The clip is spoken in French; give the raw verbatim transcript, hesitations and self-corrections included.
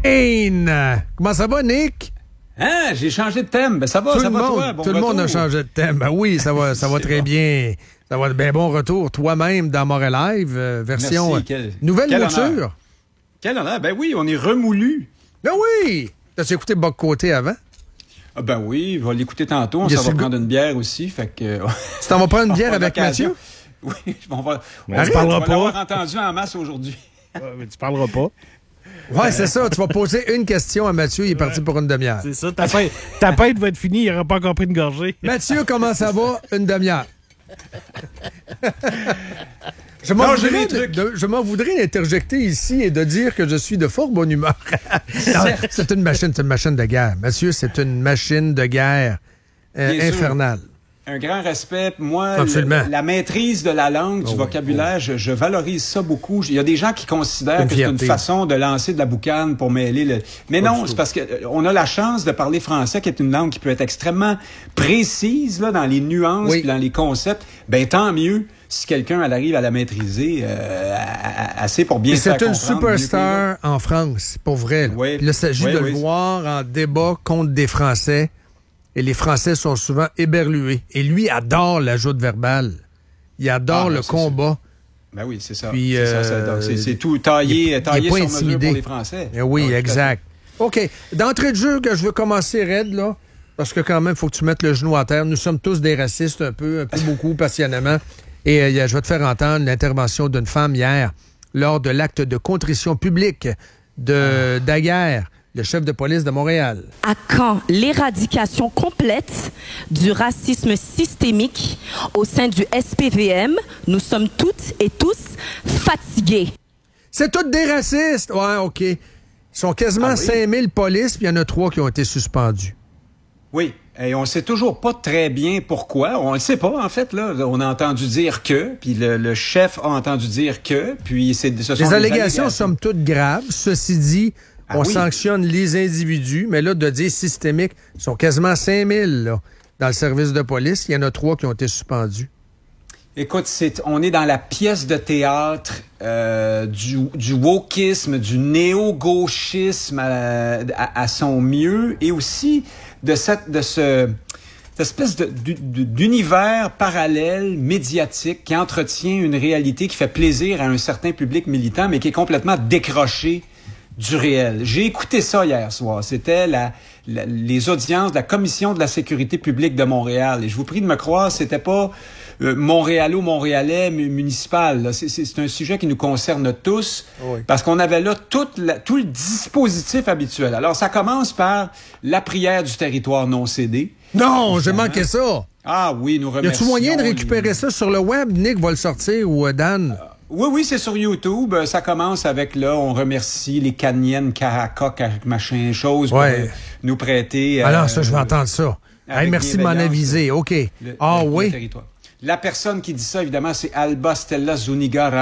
Maine. Comment ça va, Nick? Hein? J'ai changé de thème. Ben, ça va, tout ça le va monde, toi? Bon tout le monde a retour. changé de thème. Ben oui, ça va, ça va très bon. bien. Ça va être bien bon retour. Toi-même dans Montréal Live, euh, version Merci. euh, Quel, nouvelle quel mouture. Honneur. Quel honneur. Ben oui, on est remoulu. Ben oui! T'as-tu écouté Boc Côté avant? Ah ben oui, je vais l'écouter tantôt. On s'en va prendre une bière aussi. Fait que... Tu t'en vas prendre une bière avec Mathieu? Oui, on va, on Arrête, va, on on va pas. l'avoir entendu en masse aujourd'hui. Ouais, mais tu parleras pas. Ouais, c'est ça. Tu vas poser une question à Mathieu. Il est parti ouais. pour une demi-heure. C'est ça. Ta pinte, ta pinte va être finie. Il n'aura pas encore pris une gorgée. Mathieu, comment ça va? Une demi-heure. Je m'en, non, voudrais, de, de, je m'en voudrais d'interjecter ici et de dire que je suis de fort bonne humeur. Non, c'est une machine, c'est une machine de guerre. Mathieu, c'est une machine de guerre euh, infernale. Un grand respect. Moi, le, la maîtrise de la langue, du oh, vocabulaire, oh. Je, je valorise ça beaucoup. Il y a des gens qui considèrent une que fierté. C'est une façon de lancer de la boucane pour mêler le... Mais pas non, c'est parce qu'on a la chance de parler français, qui est une langue qui peut être extrêmement précise là, dans les nuances oui. et dans les concepts. Ben tant mieux si quelqu'un elle arrive à la maîtriser euh, assez pour bien et faire comprendre. C'est une superstar en France, pour vrai. Là, oui. là il s'agit oui, de oui. le voir en débat contre des Français. Et les Français sont souvent éberlués. Et lui adore l'ajout verbal. Il adore ah, le combat. Ça. Ben oui, c'est ça. Puis, c'est, euh, ça c'est, c'est, c'est tout taillé, il, taillé il sur mesure pour les Français. Et oui, ah, exact. OK. D'entrée de jeu, que je veux commencer raide, là, parce que quand même, il faut que tu mettes le genou à terre. Nous sommes tous des racistes, un peu, un peu beaucoup, passionnément. Et euh, je vais te faire entendre l'intervention d'une femme hier, lors de l'acte de contrition publique de Daguerre, le chef de police de Montréal. À quand l'éradication complète du racisme systémique au sein du S P V M? Nous sommes toutes et tous fatigués. C'est toutes des racistes! Ouais, OK. Ils sont quasiment ah oui? cinq mille polices, puis il y en a trois qui ont été suspendus. Oui. Et on ne sait toujours pas très bien pourquoi. On ne le sait pas, en fait. Là, on a entendu dire que, puis le, le chef a entendu dire que, puis c'est... Ce sont les allégations sont toutes graves. Ceci dit... Ah, on oui. sanctionne les individus, mais là, de dire systémique, ils sont quasiment cinq mille là, dans le service de police. Il y en a trois qui ont été suspendus. Écoute, c'est, on est dans la pièce de théâtre euh, du, du wokisme, du néo-gauchisme à, à, à son mieux, et aussi de cette, de ce, cette espèce de, d'univers parallèle, médiatique, qui entretient une réalité qui fait plaisir à un certain public militant, mais qui est complètement décroché du réel. J'ai écouté ça hier soir. C'était la, la, les audiences de la Commission de la sécurité publique de Montréal. Et je vous prie de me croire, c'était pas euh, Montréalo-Montréalais municipal. C'est, c'est, c'est un sujet qui nous concerne tous oui. parce qu'on avait là tout, la, tout le dispositif habituel. Alors, ça commence par la prière du territoire non cédé. Non, j'ai manqué ça. Ah oui, nous remercions. Y a-tu moyen de récupérer les... ça sur le web? Nick va le sortir ou euh, Dan? Euh, Oui, oui, c'est sur YouTube. Ça commence avec, là, on remercie les Caniennes, Caracoc, machin, chose, pour ouais. euh, nous prêter... Euh, Alors, ça, je vais entendre ça. Hey, merci de m'en aviser. OK. Le, ah le, oui? Le territoire. La personne qui dit ça, évidemment, c'est Alba Stella Zuniga